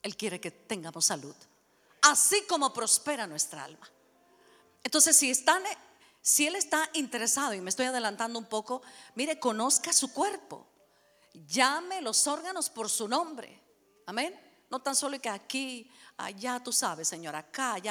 Él quiere que tengamos salud, así como prospera nuestra alma. Entonces, si Él está interesado, y me estoy adelantando un poco, mire, conozca su cuerpo, llame los órganos por su nombre. Amén. No tan solo que aquí, allá, tú sabes, Señor, acá, allá.